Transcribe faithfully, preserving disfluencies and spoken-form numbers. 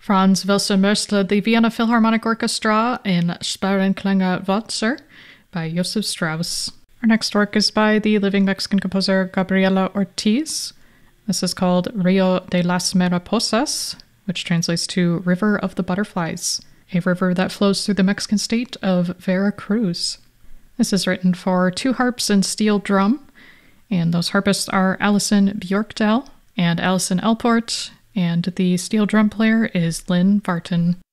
Franz Wilson Möstler, the Vienna Philharmonic Orchestra in Sparenklänge Walzer by Joseph Strauss. Our next work is by the living Mexican composer Gabriela Ortiz. This is called Rio de las Mariposas, which translates to River of the Butterflies, a river that flows through the Mexican state of Veracruz. This is written for two harps and steel drum, and those harpists are Alison Bjorkdal and Alison Elport, and the steel drum player is Lynn Vartan.